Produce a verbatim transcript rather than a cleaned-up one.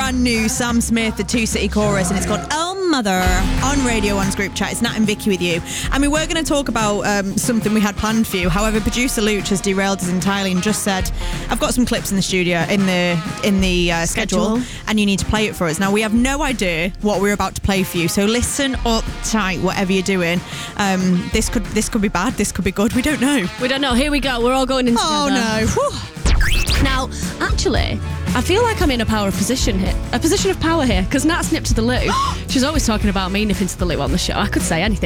brand new Sam Smith, the Two City Chorus, and it's called Oh Mother on Radio one's group chat. It's Nat and Vicky with you. I mean, we're going to talk about um, something we had planned for you. However, producer Luch has derailed us entirely and just said, I've got some clips in the studio, in the in the uh, schedule, schedule, and you need to play it for us. Now, we have no idea what we're about to play for you, so listen up tight, whatever you're doing. Um, this could this could be bad, this could be good, we don't know. We don't know. Here we go. We're all going in together. Oh, no. Whew. Now, actually, I feel like I'm in a power position here. A position of power here, because Nat's nipped to the loo. She's always talking about me nipping to the loo on the show. I could say anything.